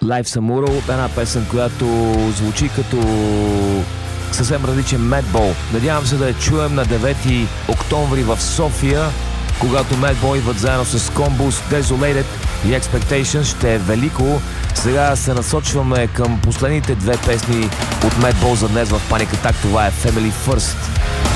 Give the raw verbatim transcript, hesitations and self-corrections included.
Live Samural, една песен, която звучи като съвсем различен Madball. Надявам се да я чуем на девети октомври в София, когато Madball идват заедно с Combus, Desolated и Expectations. Ще е велико. Сега се насочваме към последните две песни от Madball за днес в Panic Attack. Това е Family First.